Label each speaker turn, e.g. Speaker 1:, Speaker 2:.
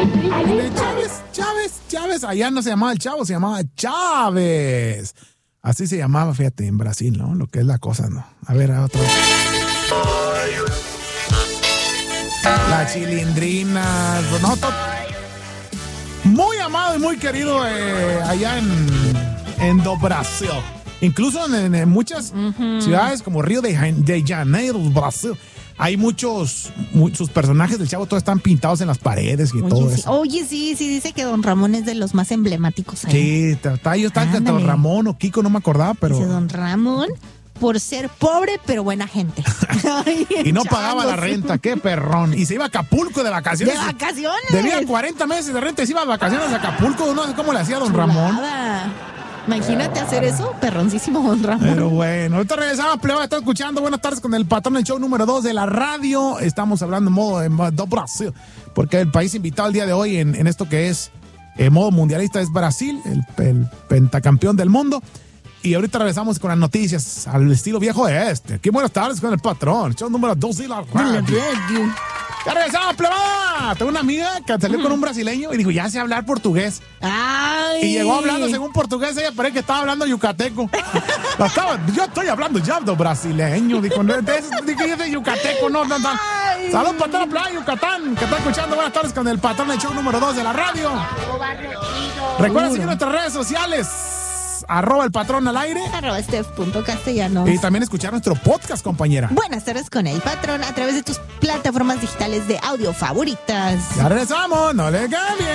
Speaker 1: Chávez, allá no se llamaba el Chavo, se llamaba Chávez. Así se llamaba, fíjate, en Brasil, ¿no? Lo que es la cosa, ¿no? A ver, a otro. La Chilindrina, no, muy amado y muy querido allá en do Brasil. Incluso en muchas ciudades como Río de Janeiro, Brasil, hay sus personajes del Chavo, todos están pintados en las paredes y todo eso.
Speaker 2: Oye, sí, dice que Don Ramón es de los más emblemáticos ahí.
Speaker 1: Sí, ellos están Don Ramón o Kiko, no me acordaba, pero...
Speaker 2: Dice Don Ramón, por ser pobre, pero buena gente.
Speaker 1: Y no pagaba la renta, qué perrón. Y se iba a Acapulco de vacaciones.
Speaker 2: ¿De vacaciones?
Speaker 1: Debía 40 meses de renta y se iba a vacaciones a Acapulco. No sé cómo le hacía Don Ramón.
Speaker 2: Imagínate hacer eso, perroncísimo Don Ramón.
Speaker 1: Pero bueno, ahorita regresamos, pleba, está escuchando Buenas tardes con el patrón del show número 2 de la radio. Estamos hablando en modo Brasil, porque el país invitado el día de hoy en esto que es modo mundialista es Brasil, el pentacampeón del mundo. Y ahorita regresamos con las noticias al estilo viejo de este. Aquí Buenas tardes con el patrón, show número 2 de la radio. Ya regresamos, plebada. Tengo una amiga que salió con un brasileño y dijo, ya sé hablar portugués.
Speaker 2: Ay.
Speaker 1: Y llegó hablando según portugués, ella parece que estaba hablando yucateco. Yo estoy hablando ya de brasileño. Dijo, yo de yucateco, no. Saludos para toda la playa, Yucatán, que está escuchando Buenas tardes con el patrón del show número 2 de la radio. Recuerda seguir nuestras redes sociales. @el patrón al aire.
Speaker 2: @steph.castellanos.
Speaker 1: Y también escuchar nuestro podcast, compañera.
Speaker 2: Buenas tardes con el patrón a través de tus plataformas digitales de audio favoritas.
Speaker 1: Ya regresamos, no le cambien.